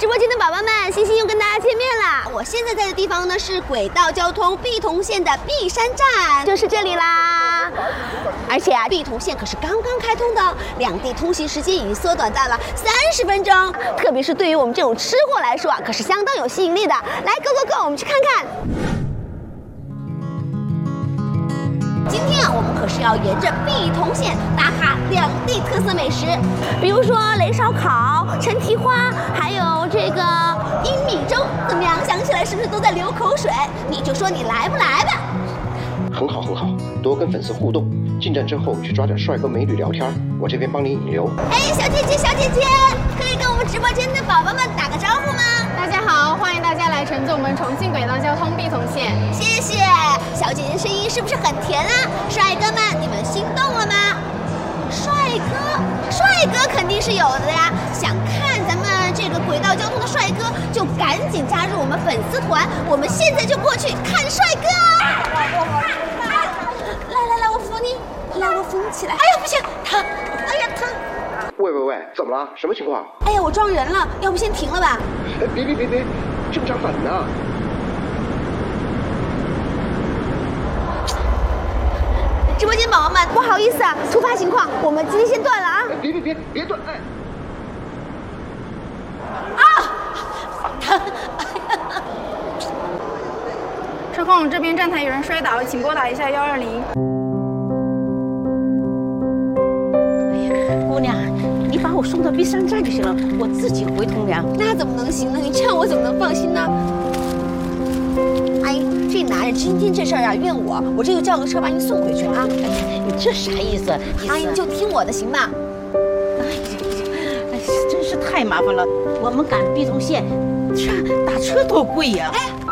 直播间的宝宝们，欣欣又跟大家见面啦！我现在在的地方呢是轨道交通碧桐线的碧山站，就是这里啦。而且啊，碧桐线可是刚刚开通的，两地通行时间已经缩短到了30分钟，特别是对于我们这种吃货来说啊，可是相当有吸引力的。来 ，Go Go Go， 我们去看看。今天啊，我们可是要沿着碧桐线打卡两地特色美食，比如说雷烧烤、陈蹄花，还有这个阴米粥，怎么样？想起来是不是都在流口水？你就说你来不来吧？ 很好很好，多跟粉丝互动，进站之后去抓点帅哥美女聊天，我这边帮你引流。 哎，小姐姐，可以跟我们直播间的宝宝们打个招呼吗？ 大家好，欢迎大家来乘坐我们重庆轨道交通碧桐线。 谢谢，小姐姐声音是不是很甜啊？帅哥们，你们心动了吗？帅哥肯定是有的呀！想看咱们这个轨道交通的帅哥，就赶紧加入我们粉丝团，我们现在就过去看帅哥啊！来，我扶你，来，我扶你起来。哎呀，不行，疼！哎呀，疼！ 喂，怎么了？什么情况？ 哎呀，我撞人了，要不先停了吧？ 哎，别，正常粉呢。 直播间宝宝们，不好意思啊，突发情况，我们今天先断了啊！ 别断！哎， 疼！ 车况这边站台有人摔倒，请拨打一下120。 哎呀，姑娘，你把我送到碧山站就行了，我自己回通梁。 那怎么能行呢？你这样我怎么能放心呢？阿姨，这男人今天这事儿啊怨我这就叫个车把你送回去啊！ 你这啥意思？ 阿姨，你就听我的行吧？ 哎，真是太麻烦了。我们赶碧桐线，这打车多贵呀！ 哎，